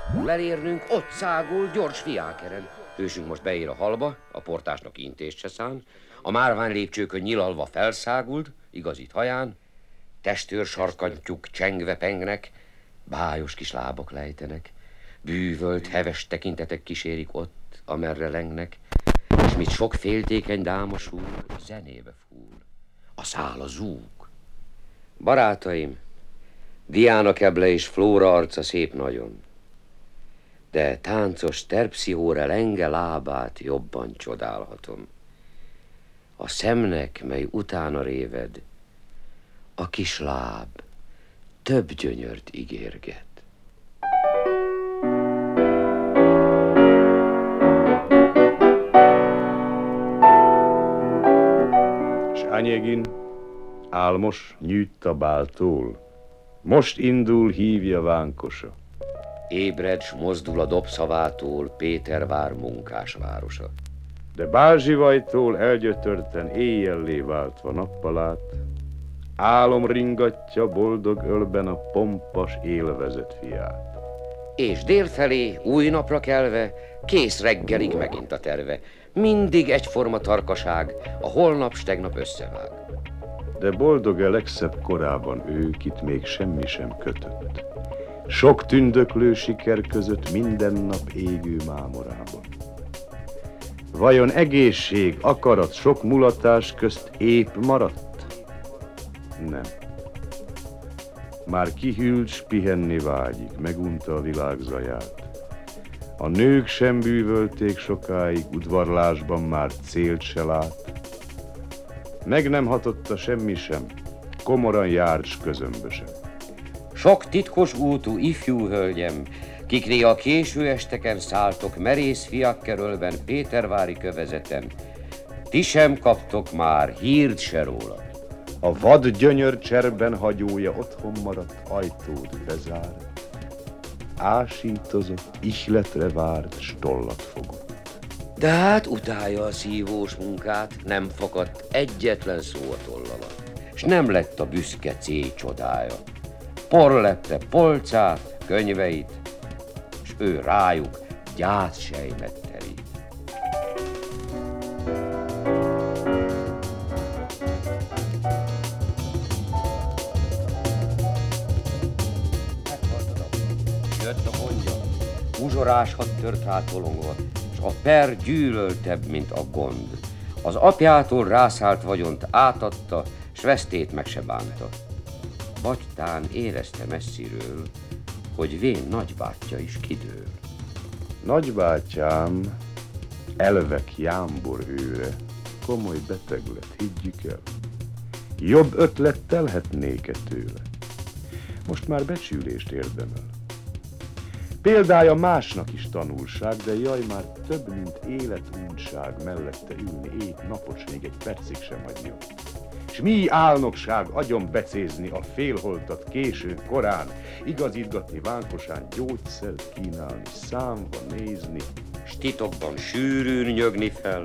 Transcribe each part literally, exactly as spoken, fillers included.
Elérnünk, ott szágul gyors fiákeren. Hősünk most beér a halba, a portásnak intést se szán, a márvány lépcsőkön nyilalva felszáguld, igazit haján, testőr sarkantyúk csengve pengnek, bájos kis lábak lejtenek, bűvölt, heves tekintetek kísérik ott, amerre lengnek, és mit sok féltékeny dámosul, zenébe fúl, a szála zúg. Barátaim, Diana keble és Flóra arca szép nagyon, de táncos terpszichóra lenge lábát jobban csodálhatom. A szemnek, mely utána réved, a kis láb több gyönyört ígérget. S Anyegin álmos nyűjt a báltól, most indul, hívja vánkosa. Ébred, s mozdul a dobszavától Pétervár munkásvárosa. De Bázsivajtól elgyötörten éjjellé váltva nappalát, álom ringatja boldog ölben a pompas élvezet fiát. És délfelé, új napra kelve, kész reggelig megint a terve. Mindig egyforma tarkaság, a holnap s tegnap összevág. De boldog-e legszebb korában ő, kit még semmi sem kötött. Sok tündöklő siker között minden nap égő mámorában. Vajon egészség, akarat, sok mulatás közt épp maradt? Nem. Már kihűlt, s pihenni vágyik, megunta a világ zaját. A nők sem bűvölték sokáig, udvarlásban már célt se lát. Meg nem hatotta semmi sem, komoran járt s közömbösen. Sok titkos útú ifjú hölgyem, kikné a késő esteken szálltok merész fiak kerülben Pétervári kövezeten, ti sem kaptok már hírt se róla. A vad gyönyör cserben hagyója otthon maradt, ajtót bezárt. Ásítozott, ihletre várt, s tollat fogott. De hát utálja a szívós munkát, nem fakadt egyetlen szó a tollala, s nem lett a büszke céh csodája. Porlepte polcát, könyveit, s ő rájuk gyászsejmet terít. Jött a gondja, uzsorás had tört átolongva, s a per gyűlöltebb, mint a gond. Az apjától rászált vagyont átadta, s vesztét meg se bánta. Vagy tán érezte messziről, hogy vén nagybátyja is kidől. Nagybátyám, elvek jámbor őre, komoly beteg lett, higgyük el. Jobb ötlet telhetnék-e tőle? Most már becsülést érdemel. Példája másnak is tanulság, de jaj, már több, mint életunság mellette ülni épp napos, még egy percig sem hagyja. S mi álnokság agyon becézni a félholtat késő korán, igazítgatni vánkosán, gyógyszert kínálni, számba nézni, S titokban sűrűn nyögni fel.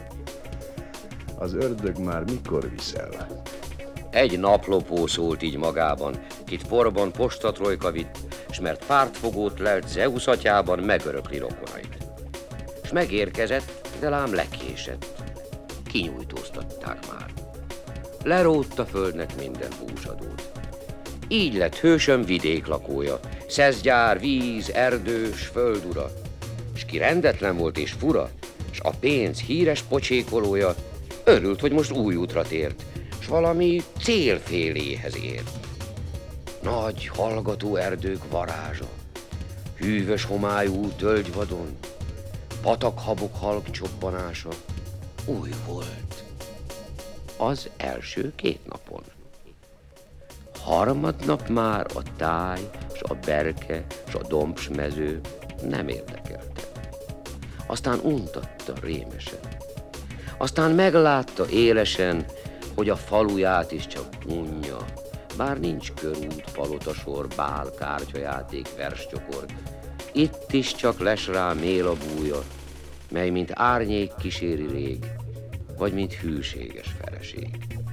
Az ördög már mikor viszel? Egy naplopó szólt így magában, kit porban postatrojka vitt, s mert pártfogót lelt Zeusz atyában megörökli rokonait. S megérkezett, de lám lekésett. Kinyújtóztatták már. Lerótt a földnek minden húsadót. Így lett hősöm vidék lakója, szezgyár, víz, erdős, földura. S ki rendetlen volt és fura, s a pénz híres pocsékolója, örült, hogy most új útra tért, s valami célféléhez ért. Nagy, hallgató erdők varázsa, hűvös homályú tölgyvadon, patakhabok halk csobbanása új volt az első két napon. Harmadnap már a táj, s a berke, s a dombsmező nem érdekelte. Aztán untatta rémesen. Aztán meglátta élesen, hogy a faluját is csak unja, bár nincs körút, palotasor, bál, kártyajáték, verscsokor. Itt is csak les rá mél a búja, mely mint árnyék kíséri rég, vagy mint hűséges feleség.